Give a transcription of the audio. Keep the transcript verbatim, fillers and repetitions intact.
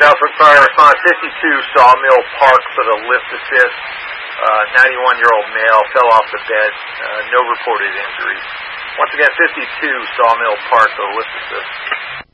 Southwick Fire responded fifty-two Sawmill Park for the lift assist. Uh, ninety-one-year-old male fell off the bed. Uh, no reported injuries. Once again, fifty-two Sawmill Park for the lift assist.